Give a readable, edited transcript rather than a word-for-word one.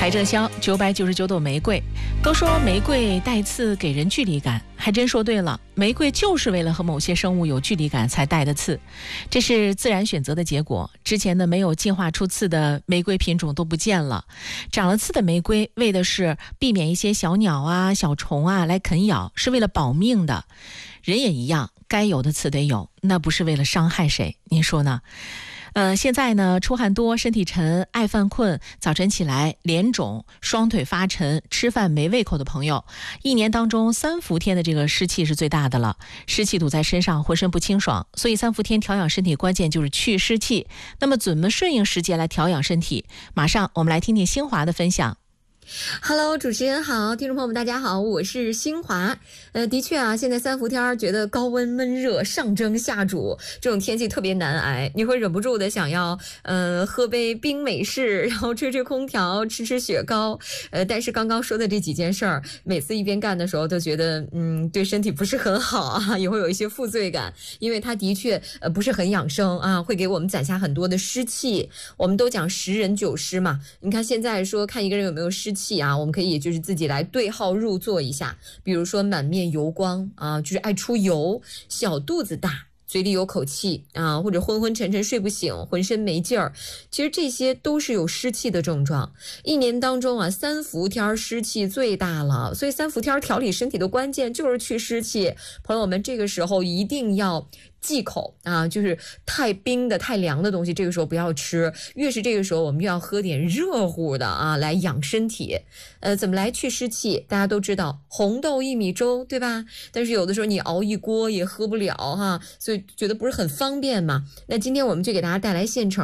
邰正宵999朵玫瑰，都说玫瑰带刺给人距离感，还真说对了，玫瑰就是为了和某些生物有距离感才带的刺，这是自然选择的结果。之前的没有进化出刺的玫瑰品种都不见了，长了刺的玫瑰为的是避免一些小鸟啊、小虫啊来啃咬，是为了保命的。人也一样，该有的刺得有，那不是为了伤害谁，您说呢？现在呢，出汗多、身体沉、爱犯困，早晨起来脸肿、双腿发沉、吃饭没胃口的朋友，一年当中3伏天的这个湿气是最大的了，湿气堵在身上，浑身不清爽，所以3伏天调养身体关键就是去湿气。那么怎么顺应时节来调养身体？马上我们来听听新华的分享。 Hello， 主持人好，听众朋友们大家好，我是新华。的确啊，现在3伏天觉得高温闷热上蒸下煮，这种天气特别难挨，你会忍不住的想要喝杯冰美式，然后吹吹空调，吃吃雪糕。但是刚刚说的这几件事儿，每次一边干的时候都觉得对身体不是很好啊，也会有一些负罪感，因为它的确不是很养生啊，会给我们攒下很多的湿气。我们都讲10人9湿嘛，你看现在说看一个人有没有湿气啊，我们可以就是自己来对号入座一下，比如说满面油光啊，就是爱出油，小肚子大，嘴里有口气啊，或者昏昏沉沉睡不醒，浑身没劲儿，其实这些都是有湿气的症状。一年当中啊，3伏天湿气最大了，所以3伏天调理身体的关键就是去湿气。朋友们，这个时候一定要忌口啊，就是太冰的、太凉的东西，这个时候不要吃。越是这个时候，我们越要喝点热乎的啊，来养身体。怎么来去湿气？大家都知道红豆薏米粥，对吧？但是有的时候你熬一锅也喝不了哈，所以觉得不是很方便嘛。那今天我们就给大家带来现成